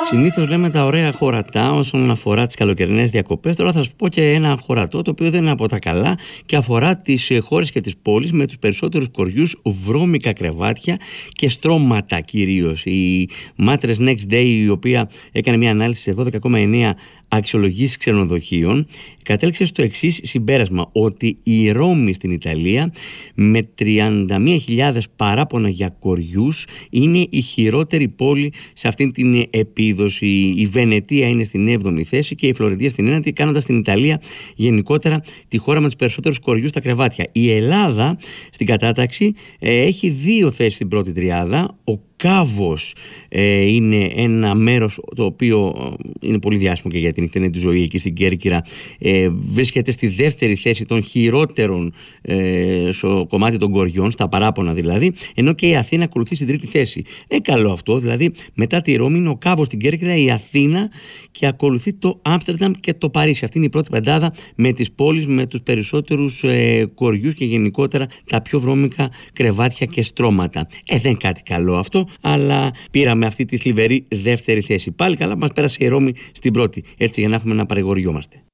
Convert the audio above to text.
Συνήθως λέμε τα ωραία χωρατά όσον αφορά τις καλοκαιρινές διακοπές. Τώρα θα σας πω και ένα χωρατό το οποίο δεν είναι από τα καλά και αφορά τις χώρες και τις πόλεις με τους περισσότερους κοριούς, βρώμικα κρεβάτια και στρώματα κυρίως. Η Mattress Next Day, η οποία έκανε μια ανάλυση σε 12,9 αξιολογήσεις ξενοδοχείων, κατέληξε στο εξής συμπέρασμα, ότι η Ρώμη στην Ιταλία με 31.000 παράπονα για κοριούς είναι η χειρότερη πόλη σε αυτήν την επίδοση. Η Βενετία είναι στην 7η θέση και η Φλωρεντία στην 9η, κάνοντας την Ιταλία γενικότερα τη χώρα με τους περισσότερους κοριούς στα κρεβάτια. Η Ελλάδα στην κατάταξη έχει 2 θέσεις στην πρώτη τριάδα. Ο Κάβος είναι ένα μέρος το οποίο είναι πολύ διάσημο και για την νυχτερινή του ζωή εκεί στην Κέρκυρα. Βρίσκεται στη δεύτερη θέση των χειρότερων στο κομμάτι των κοριών, στα παράπονα δηλαδή, ενώ και η Αθήνα ακολουθεί στην τρίτη θέση. Καλό αυτό, δηλαδή μετά τη Ρώμη είναι ο Κάβος στην Κέρκυρα, η Αθήνα και ακολουθεί το Άμστερνταμ και το Παρίσι. Αυτή είναι η πρώτη πεντάδα με τις πόλεις με τους περισσότερους κοριούς και γενικότερα τα πιο βρώμικα κρεβάτια και στρώματα. Δεν είναι κάτι καλό αυτό, αλλά πήραμε αυτή τη θλιβερή δεύτερη θέση. Πάλι καλά που μας πέρασε η Ρώμη στην πρώτη, έτσι για να έχουμε να παρηγοριόμαστε.